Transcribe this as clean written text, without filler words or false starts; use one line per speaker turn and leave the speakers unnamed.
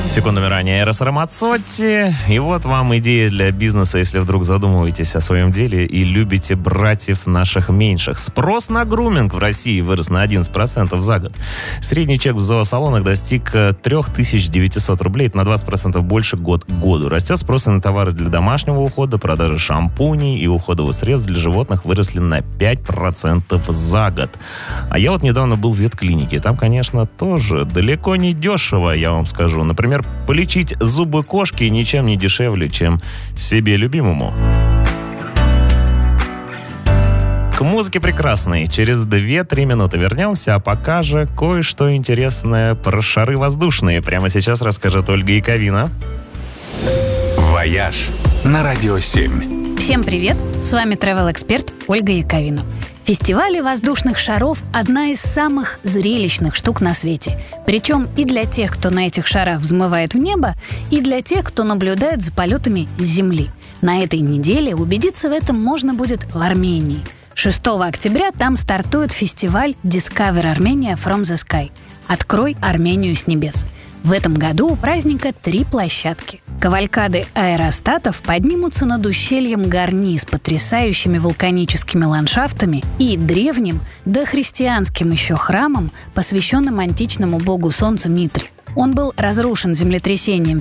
Секундами ранее Эрос Рамацотти. И вот вам идея для бизнеса, если вдруг задумываетесь о своем деле и любите братьев наших меньших. Спрос на груминг в России вырос на 11% за год. Средний чек в зоосалонах достиг 3900 рублей. Это на 20% больше год к году. Растет спрос на товары для домашнего ухода, продажи шампуней и уходовых средств для животных выросли на 5% за год. А я вот недавно был в ветклинике. Там, конечно, тоже далеко не дешево, я вам скажу. Например, полечить зубы кошки ничем не дешевле, чем себе любимому. К музыке прекрасной. Через 2-3 минуты вернемся, а пока же кое-что интересное про шары воздушные. Прямо сейчас расскажет Ольга Яковина.
«Вояж» на Радио 7.
Всем привет! С вами travel-эксперт Ольга Яковина. Фестивали воздушных шаров – одна из самых зрелищных штук на свете. Причем и для тех, кто на этих шарах взмывает в небо, и для тех, кто наблюдает за полетами с Земли. На этой неделе убедиться в этом можно будет в Армении. 6 октября там стартует фестиваль Discover Armenia from the Sky. «Открой Армению с небес». В этом году у праздника 3 площадки. Кавалькады аэростатов поднимутся над ущельем Горни с потрясающими вулканическими ландшафтами и древним, дохристианским еще храмом, посвященным античному богу солнца Митре. Он был разрушен землетрясением